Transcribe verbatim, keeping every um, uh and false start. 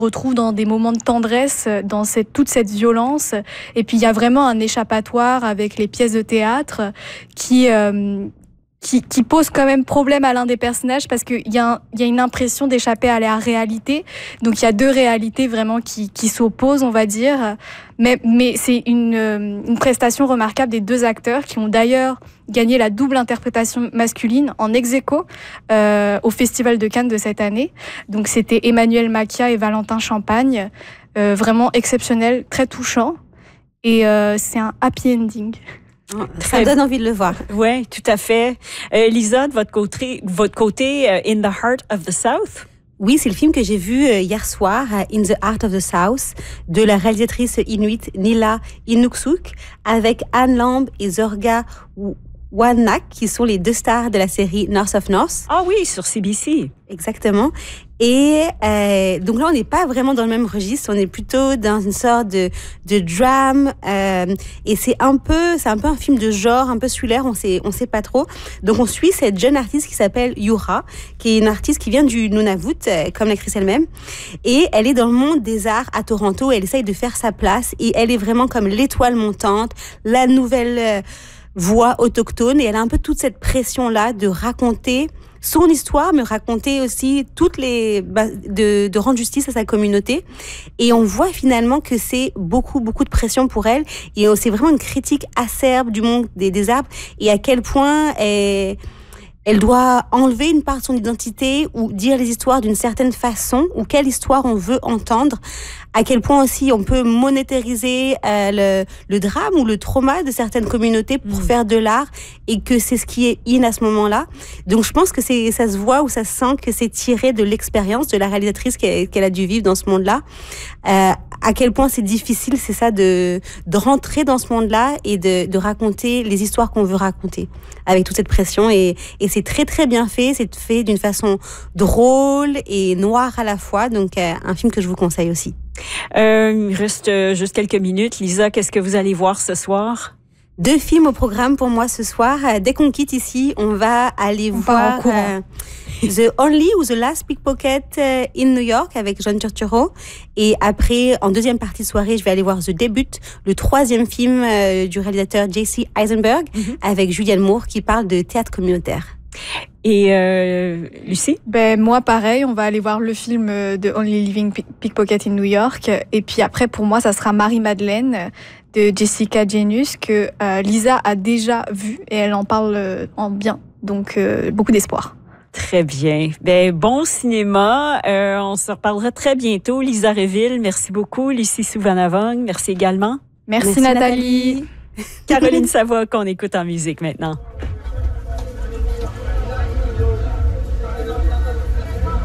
retrouve dans des moments de tendresse, dans cette, toute cette violence. Et puis il y a vraiment un échappatoire avec les pièces de théâtre qui, euh, qui, qui pose quand même problème à l'un des personnages parce qu'il y, y a une impression d'échapper à la réalité. Donc il y a deux réalités vraiment qui, qui s'opposent, on va dire. Mais, mais c'est une, une prestation remarquable des deux acteurs qui ont d'ailleurs gagné la double interprétation masculine en ex-aequo euh, au Festival de Cannes de cette année. Donc c'était Emmanuel Macia et Valentin Champagne. Euh, vraiment exceptionnel, très touchant. Et euh, c'est un happy ending. Ça me donne envie de le voir. Oui, tout à fait. Euh, Lisa, de votre côté, votre côté uh, In the Heart of the South? Oui, c'est le film que j'ai vu euh, hier soir, In the Heart of the South, de la réalisatrice inuit Nila Inukshuk, avec Anne Lamb et Zorga Wanak, qui sont les deux stars de la série North of North. Ah oui, sur C B C. Exactement. Et euh, donc là, on n'est pas vraiment dans le même registre, on est plutôt dans une sorte de, de drame. Euh, et c'est un peu, c'est un peu un film de genre, un peu thriller, on sait, on sait pas trop. Donc on suit cette jeune artiste qui s'appelle Yura, qui est une artiste qui vient du Nunavut, euh, comme l'actrice elle-même. Et elle est dans le monde des arts à Toronto. Elle essaye de faire sa place et elle est vraiment comme l'étoile montante, la nouvelle euh, voix autochtone. Et elle a un peu toute cette pression-là de raconter son histoire, mais raconter aussi toutes les bah, de, de rendre justice à sa communauté. Et on voit finalement que c'est beaucoup beaucoup de pression pour elle. Et c'est vraiment une critique acerbe du monde des, des arbres et à quel point elle, elle doit enlever une part de son identité ou dire les histoires d'une certaine façon ou quelle histoire on veut entendre. À quel point aussi on peut monétariser euh, le, le drame ou le trauma de certaines communautés pour mmh. faire de l'art et que c'est ce qui est in à ce moment-là. Donc je pense que c'est, ça se voit ou ça se sent que c'est tiré de l'expérience de la réalisatrice qu'elle, qu'elle a dû vivre dans ce monde-là. Euh, à quel point c'est difficile, c'est ça, de, de rentrer dans ce monde-là et de, de raconter les histoires qu'on veut raconter avec toute cette pression. Et, et c'est très très bien fait, c'est fait d'une façon drôle et noire à la fois. Donc euh, un film que je vous conseille aussi. Euh, il reste euh, juste quelques minutes. Lisa, qu'est-ce que vous allez voir ce soir? Deux films au programme pour moi ce soir. Dès qu'on quitte ici, on va aller on voir euh, The Only ou The Last Pickpocket in New York avec John Turturro. Et après, en deuxième partie de soirée, je vais aller voir The Debut, le troisième film euh, du réalisateur J C Eisenberg, mm-hmm. avec Julianne Moore qui parle de théâtre communautaire. Et euh, Lucie? Ben moi pareil, on va aller voir le film de Only Living Pickpocket in New York. Et puis après, pour moi, ça sera Marie-Madeleine de Jessica Jenius que euh, Lisa a déjà vu et elle en parle euh, en bien. Donc euh, beaucoup d'espoir. Très bien. Ben bon cinéma. Euh, on se reparlera très bientôt. Lisa Réville, merci beaucoup. Lucie Souvanavong, merci également. Merci, merci Nathalie. Nathalie. Caroline Savoie qu'on écoute en musique maintenant.